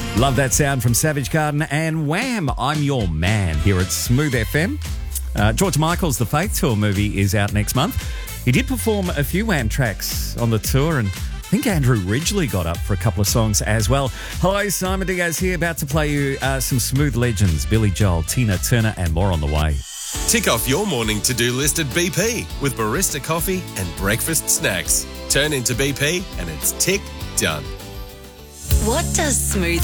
Love that sound from Savage Garden and Wham! I'm Your Man here at Smooth FM. George Michael's The Faith Tour movie is out next month. He did perform a few Wham tracks on the tour, and I think Andrew Ridgeley got up for a couple of songs as well. Hello, Simon Diaz here, about to play you some smooth legends, Billy Joel, Tina Turner, and more on the way. Tick off your morning to-do list at BP with barista coffee and breakfast snacks. Turn into BP and it's tick done. What does smooth